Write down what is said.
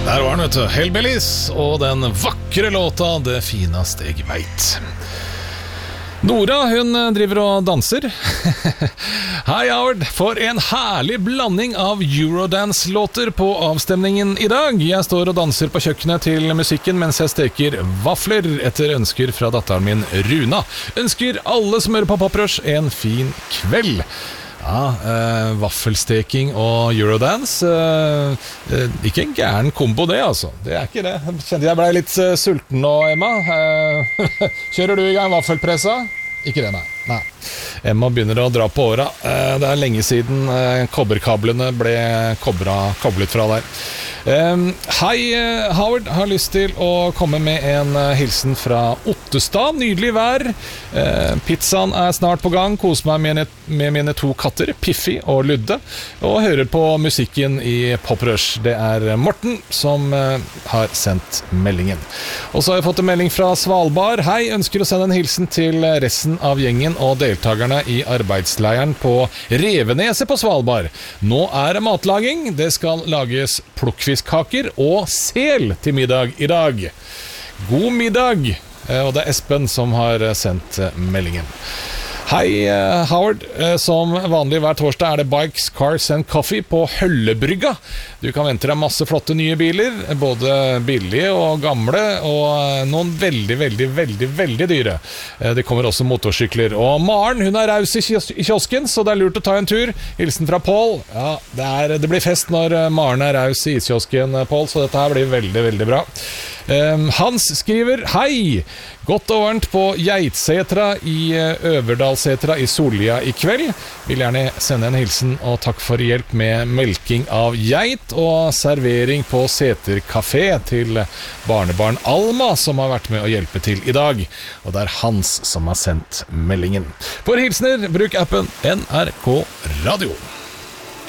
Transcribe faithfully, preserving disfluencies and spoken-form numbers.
Der var den, vet du, Hellbillies og den vakre låta Det fineste jeg vet. Nora, hun driver og danser. Hei Howard, for en herlig blanding av Eurodance-låter på avstemningen i dag. Jeg står og danser på kjøkkenet til musikken mens jeg steker vafler etter ønsker fra datteren min Runa. Ønsker alle som hører på Poprush en fin kveld. Ja, eh, vaffelsteking og Eurodance eh, eh, Ikke en gæren kombo det, altså. Det er ikke det. Jeg kjente jeg ble litt eh, sulten nå, Emma. eh, Kjører du i gang vaffelpressa? Ikke det, nei. nei Emma begynner å dra på åra. eh, Det er lenge siden eh, kobberkablene ble kobra, koblet fra der. Um, hei Howard, har lyst til å komme med en uh, hilsen fra Ottestad. Nydelig vær, uh, pizzaen er snart på gang. Koser meg med, med mine to katter Piffi og Ludde, og hører på musikken i Poprush. Det er Morten som uh, har sendt meldingen. Og så har jeg fått en melding fra Svalbard. Hei, ønsker å sende en hilsen til resten av gjengen og deltakerne i arbeidsleiren på Reveneset på Svalbard. Nå er det matlaging. Det skal lages plukkfiskkaker og sel til middag i dag. God middag! Og det er Espen som har sendt meldingen. Hei Howard, som vanlig hver torsdag er det Bikes, Cars and Coffee på Høllebrygga. Du kan vente deg masse flotte nye biler, både billige og gamle, og noen veldig, veldig, veldig, veldig dyre. Det kommer også motorsykler. Og Maren, hun er raus i kiosken, så det er lurt å ta en tur. Hilsen fra Paul. Ja, det, er, det blir fest når Maren er raus i kiosken, Paul, så dette her blir veldig, veldig bra. Um, Hans skriver: Hei, godt og varmt på Geitsetra i Øverdalsetra i Sollia i kveld. Vil gjerne sende en hilsen og takk for hjelp med melking av geit og servering på Seter Café til barnebarn Alma, som har vært med å hjelpe til i dag. Og det er Hans som har sendt meldingen. For hilsener, bruk appen N R K Radio.